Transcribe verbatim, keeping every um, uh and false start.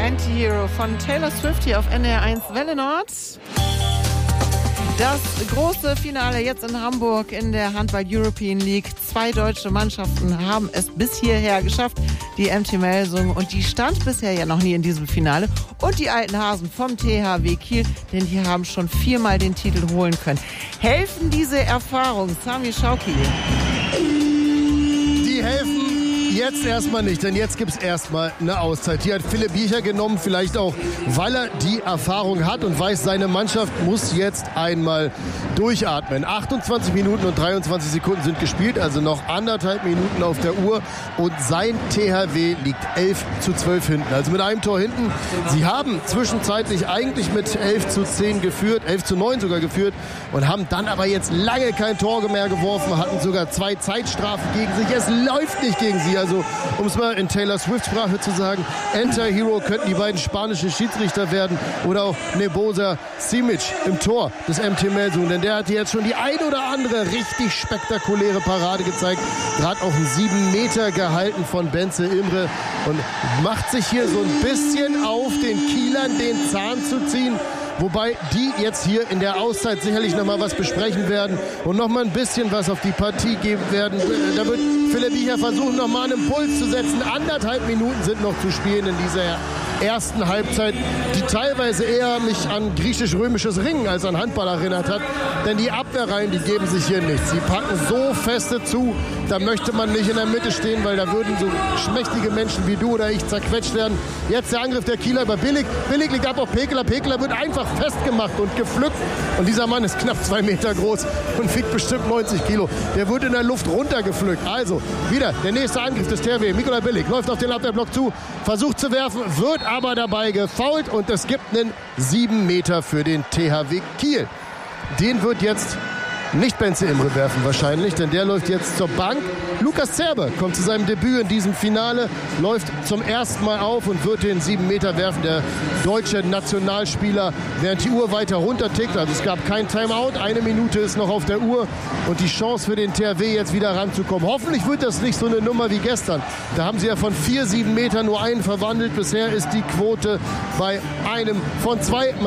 Anti-Hero von Taylor Swift hier auf N D R eins Welle Nord. Das große Finale jetzt in Hamburg in der Handball-European League. Zwei deutsche Mannschaften haben es bis hierher geschafft. Die M T Melsungen, und die stand bisher ja noch nie in diesem Finale. Und die alten Hasen vom T H W Kiel, denn die haben schon viermal den Titel holen können. Helfen diese Erfahrungen, Sami Schauki? Die helfen jetzt erstmal nicht, denn jetzt gibt es erstmal eine Auszeit. Die hat Philipp Biecher genommen, vielleicht auch, weil er die Erfahrung hat und weiß, seine Mannschaft muss jetzt einmal durchatmen. achtundzwanzig Minuten und dreiundzwanzig Sekunden sind gespielt, also noch anderthalb Minuten auf der Uhr, und sein T H W liegt elf zu zwölf hinten, also mit einem Tor hinten. Sie haben zwischenzeitlich eigentlich mit elf zu zehn geführt, elf zu neun sogar geführt, und haben dann aber jetzt lange kein Tor mehr geworfen, hatten sogar zwei Zeitstrafen gegen sich. Es läuft nicht gegen sie. Also, um es mal in Taylor Swift-Sprache zu sagen, Anti-Hero könnten die beiden spanischen Schiedsrichter werden, oder auch Nebojša Simic im Tor des M T Melsungen, denn der hat jetzt schon die ein oder andere richtig spektakuläre Parade gezeigt. Gerade auch einen sieben Meter gehalten von Benze Imre und macht sich hier so ein bisschen auf, den Kielern den Zahn zu ziehen. Wobei die jetzt hier in der Auszeit sicherlich noch mal was besprechen werden und noch mal ein bisschen was auf die Partie geben werden. Da wird Philipp Biecher versuchen, noch mal einen Impuls zu setzen. Anderthalb Minuten sind noch zu spielen in dieser ersten Halbzeit, die teilweise eher mich an griechisch-römisches Ringen als an Handball erinnert hat. Denn die Abwehrreihen, die geben sich hier nichts. Sie packen so feste zu, da möchte man nicht in der Mitte stehen, weil da würden so schmächtige Menschen wie du oder ich zerquetscht werden. Jetzt der Angriff der Kieler über Billig. Billig liegt ab auf Pekeler. Pekeler wird einfach festgemacht und gepflückt. Und dieser Mann ist knapp zwei Meter groß und wiegt bestimmt neunzig Kilo. Der wird in der Luft runtergepflückt. Also wieder der nächste Angriff des T H W. Mikola Billig läuft auf den Abwehrblock zu, versucht zu werfen, wird aber dabei gefoult, und es gibt einen sieben Meter für den T H W Kiel. Den wird jetzt nicht Benze Imre werfen wahrscheinlich, denn der läuft jetzt zur Bank. Lukas Zerbe kommt zu seinem Debüt in diesem Finale, läuft zum ersten Mal auf und wird den sieben Meter werfen. Der deutsche Nationalspieler, während die Uhr weiter runtertickt. Also es gab kein Timeout, eine Minute ist noch auf der Uhr und die Chance für den T H W jetzt wieder ranzukommen. Hoffentlich wird das nicht so eine Nummer wie gestern. Da haben sie ja von vier sieben Metern nur einen verwandelt. Bisher ist die Quote bei einem von zwei.